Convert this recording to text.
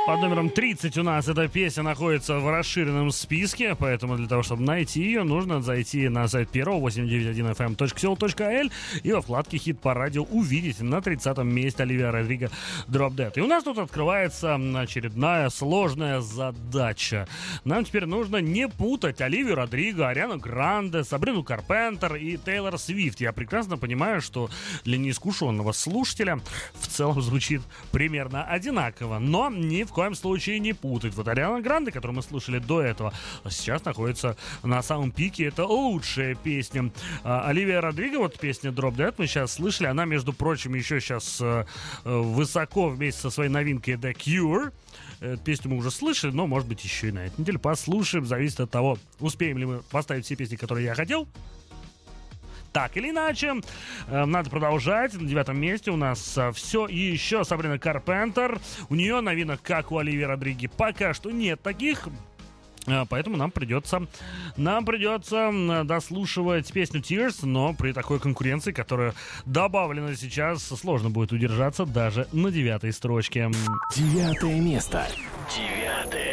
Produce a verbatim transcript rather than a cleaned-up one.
Под номером тридцать у нас эта песня находится в расширенном списке, поэтому для того, чтобы найти ее, нужно зайти на сайт первого восемь девять один эф эм точка сеул точка эл и во вкладке «Хит по радио» увидеть на тридцатом месте Оливия Родриго «Drop Dead». И у нас тут открывается очередная сложная задача. Нам теперь нужно не путать Оливию Родриго, Ариану Гранде, Сабрину Карпентер и Тейлор Свифт. Я прекрасно понимаю, что для неискушенного слушателя в целом звучит примерно одинаково, но ни в В коем случае не путать. Вот Ариана Гранде, которую мы слушали до этого, сейчас находится на самом пике. Это лучшая песня. А, Оливия Родриго, вот песня Drop Dead мы сейчас слышали. Она, между прочим, еще сейчас э, высоко вместе со своей новинкой The Cure. Эту песню мы уже слышали, но, может быть, еще и на этой неделе послушаем. Зависит от того, успеем ли мы поставить все песни, которые я хотел. Так или иначе, э, надо продолжать. На девятом месте у нас э, все и еще Сабрина Карпентер. У нее новинок, как у Оливии Родриго, пока что нет таких. Э, поэтому нам придется, нам придется э, дослушивать песню Tears, но при такой конкуренции, которая добавлена сейчас, сложно будет удержаться даже на девятой строчке. Девятое место. Девятое.